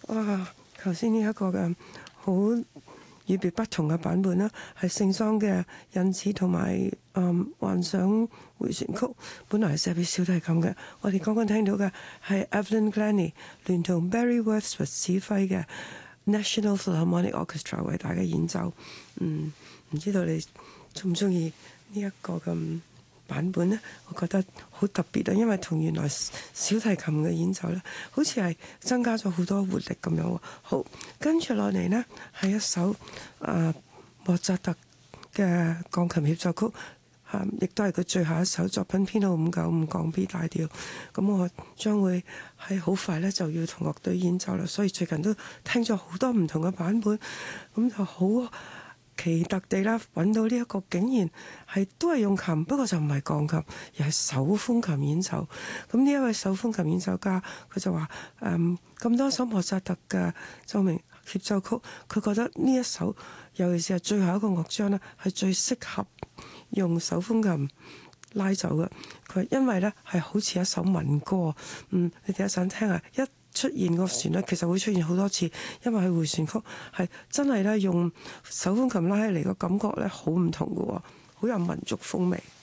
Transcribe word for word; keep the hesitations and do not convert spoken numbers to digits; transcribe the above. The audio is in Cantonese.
哇！頭先呢一個嘅好與別不同嘅版本啦，係聖桑嘅引子同埋嗯幻想迴旋曲，本來係寫俾小提琴嘅。我哋剛剛聽到嘅係 Evelyn Glennie 聯同 Barry Wordsworth 指揮嘅 National Philharmonic Orchestra 為大家演奏。嗯，唔知道你中唔中意呢一個咁版本呢？我覺得好特別啊，因為同原來小提琴嘅演奏呢，好似係增加咗好多活力咁樣喎。好，跟住落嚟呢，係一首啊莫扎特嘅鋼琴協奏曲，啊，亦都係佢最後一首作品，編號五九五降 B 大調。咁我將會係好快呢就要同樂隊演奏啦，所以最近都聽咗好多唔同嘅版本，咁就好奇特地啦，揾到呢一個竟然係都係用琴，不過就唔係鋼琴，而係手風琴演奏。咁呢一位手風琴演奏家，佢就話：誒咁多首莫扎特嘅奏鳴協奏曲，佢覺得呢一首，尤其是係最後一個樂章呢，係最適合用手風琴拉奏嘅。佢因為呢係好似一首民歌。嗯，你哋一陣聽下一出現個旋律，其實會出現好多次，因為佢迴旋曲係真係咧用手風琴拉起嚟個感覺咧好唔同嘅喎，好有民族風味。